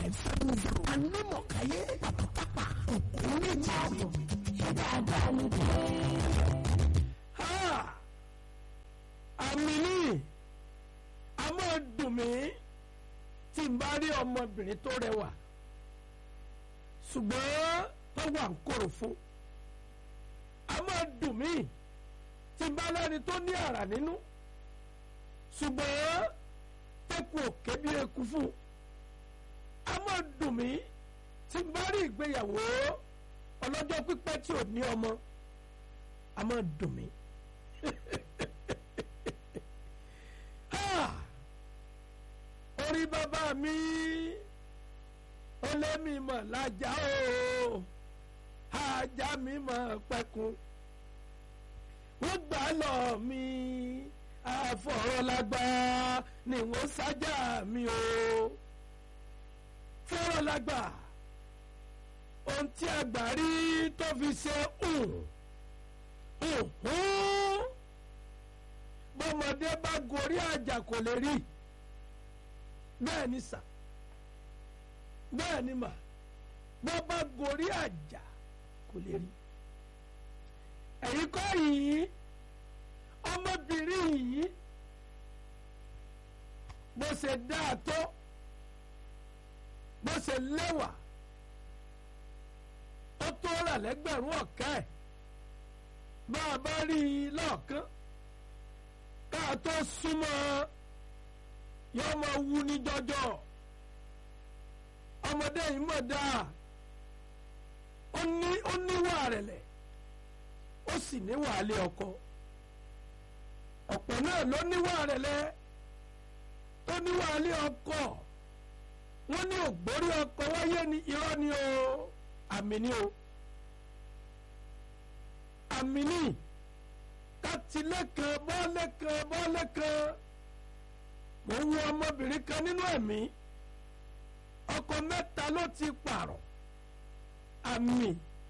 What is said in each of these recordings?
570. Anímọ̀káyé pàpàpàpà òkú méjì ṣe dáadáa ní dé. Àmì ní a máa dùn mí tí n bá rí ọmọbìnrin tó rẹwà ṣùgbọ́n tó wà ń kóró fún. A máa dùn mí tí n bá lẹ́ni tó ní àrà nínú ṣùgbọ́n tẹ́kù òkè bí eku fún. A máa dùn mí tí n bá rí ìgbéyàwó ọlọ́jọ́ pípẹ́ tí ò ní ọmọ. A máa dùn mí. Orí bàbá mi ó lé mi mọ̀ lájà o ajá mi mọ̀ pẹ́kun wọ́n gbà lọ mi àfọ̀rọ̀lágbá ni wọ́n sájà mi o fọ̀rọ̀lágbá ohun tí àgbà rí tó fi ṣe bọ́mọdé bá gorí àjà kò lè rí bẹ́ẹ̀ ni sà bẹ́ẹ̀ ni mà bọ́ bá gorí àjà kò lè rí ẹ̀yin kọ́ yìí ọmọbìnrin yìí bó ṣe dáa tó bó ṣe lẹ́wà ó tó rà lẹ́gbẹ̀rún ọ̀kẹ́ ẹ̀ bá a bá rí i lọ́ọ̀kán ká tó súnmọ́ yóò máa wú ní jọjọ ọmọdé yìí mọ̀ dáa ó níwà rẹ̀lẹ̀ ó sì níwà lé ọkọ ọ̀pọ̀ náà ló níwà rẹ̀lẹ̀ tó níwà lé ọkọ wọ́n ní ògbórí ọkọ wáyé ní irọ́ ni o àmì ni o àmì ni kátìlẹ́kan bọ́ọ̀lẹ́kan mo ń wo ọmọbìnrin kan nínú ẹ̀mí ọkọ mẹ́ta ló ti pààrọ̀ àmì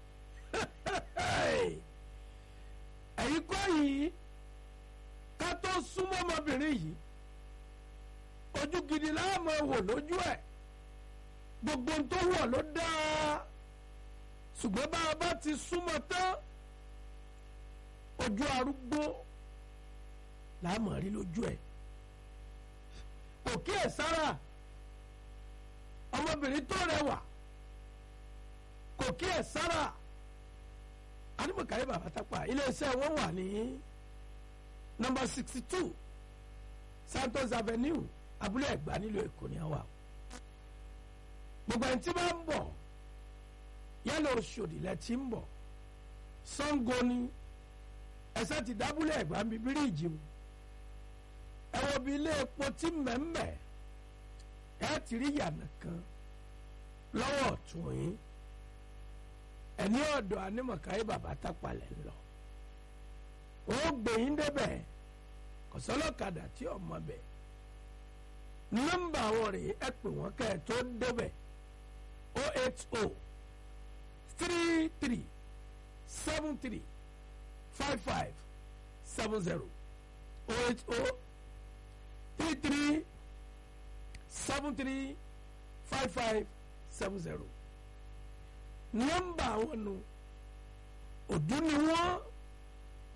ẹ̀yin kọ́ yìí ká tó súnmọ́ ọmọbìnrin yìí ojú gidi láàmú wò lójú ẹ̀ gbogbo ohun tó wọ̀ ló dáa ṣùgbọ́n bá a bá ti súnmọ́ tán ojú arúgbó láàmú rí lójú ẹ̀ kò kíyè sára ọmọbìnrin tó rẹwà kò kíyè sára Anímọ̀káyé bàbá tápà iléeṣẹ́ wọn wà ní nọ́mbà 62 Santos Avenue Abúlé Ẹ̀gbá nílùú Èkó ní àwa gbogbo ẹni tí bá ń bọ̀ yálà Òṣòdì lẹ ti ń bọ̀ Ṣàngó ni ẹsẹ̀ ti dábúlé Ẹ̀gbá ń bí bíríìjì mu ẹ wo bí ilé epo tí mẹ́mẹ́ ẹ ti rí yànnà kan lọ́wọ́ ọ̀tún yín ẹni ọ̀dọ̀ Anímọ̀káyé bàbá tápà lẹ̀ ń lọ ó gbẹ̀yìn débẹ̀ kọ̀sọ́lọ́kadà tí ọmọ bẹ̀ nọ́mbà àwọn rèé ẹ pè wọ́n kẹ́ ẹ tó débẹ̀ 080 33 73 55 70 080 33 73 55 70 nọ́mbà àwọn nù òdú ni wọ́n